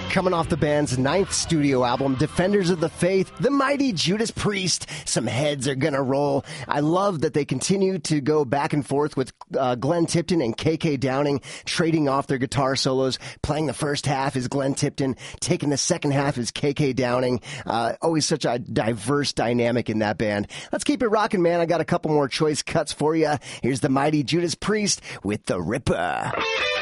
Coming off the band's 9th studio album, Defenders of the Faith, the mighty Judas Priest. Some heads are gonna roll. I love that they continue to go back and forth with Glenn Tipton and KK Downing trading off their guitar solos. Playing the first half is Glenn Tipton, taking the second half is KK Downing. Always such a diverse dynamic in that band. Let's keep it rocking, man. I got a couple more choice cuts for you. Here's the mighty Judas Priest with The Ripper.